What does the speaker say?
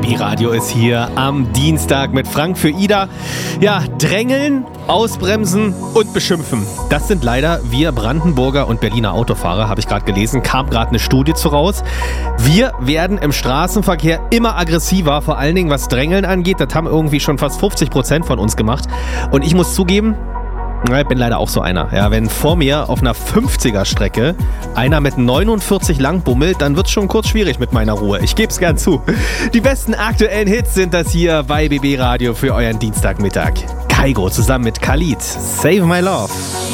BB Radio ist hier am Dienstag mit Frank für Ida. Ja, drängeln, ausbremsen und beschimpfen. Das sind leider wir Brandenburger und Berliner Autofahrer, habe ich gerade gelesen, kam gerade eine Studie zu raus. Wir werden im Straßenverkehr immer aggressiver, vor allen Dingen was Drängeln angeht. Das haben irgendwie schon fast 50% von uns gemacht. Und ich muss zugeben, ich bin leider auch so einer. Ja, wenn vor mir auf einer 50er-Strecke einer mit 49 lang bummelt, dann wird es schon kurz schwierig mit meiner Ruhe. Ich gebe es gern zu. Die besten aktuellen Hits sind das hier bei BB Radio für euren Dienstagmittag. Kygo zusammen mit Khalid. Save My Love.